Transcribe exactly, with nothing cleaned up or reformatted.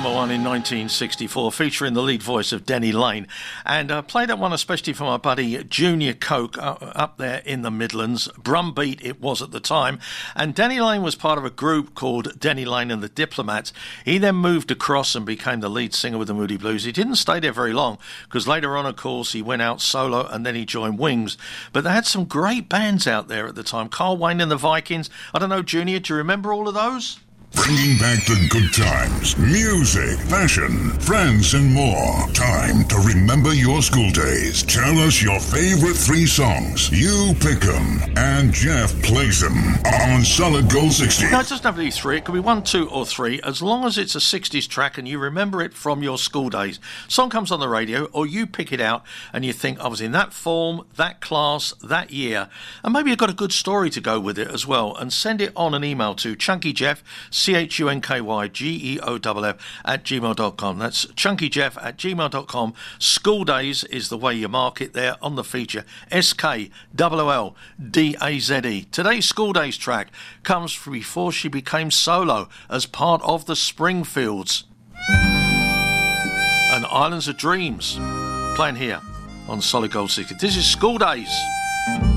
number one in nineteen sixty-four, featuring the lead voice of Denny Laine. And I uh, played that one especially for my buddy Junior Coke uh, up there in the Midlands. Brumbeat it was at the time. And Denny Laine was part of a group called Denny Laine and the Diplomats. He then moved across and became the lead singer with the Moody Blues. He didn't stay there very long, because later on, of course, he went out solo and then he joined Wings. But they had some great bands out there at the time. Carl Wayne and the Vikings. I don't know, Junior, do you remember all of those? Bringing back the good times, music, fashion, friends, and more. Time to remember your school days. Tell us your favorite three songs. You pick them, and Jeff plays them on Solid Gold sixty. No, it doesn't have to be three. It could be one, two, or three, as long as it's a sixties track and you remember it from your school days. Song comes on the radio, or you pick it out and you think, I was in that form, that class, that year, and maybe you've got a good story to go with it as well, and send it on an email to ChunkyJeff, C H U N K Y G E O F F at gmail dot com. That's chunkyjeff at gmail dot com. School Days is the way you mark it there on the feature. S K O O L D A Z E. Today's School Days track comes from before she became solo as part of the Springfields and Islands of Dreams. Playing here on Solid Gold sixty. This is School Days.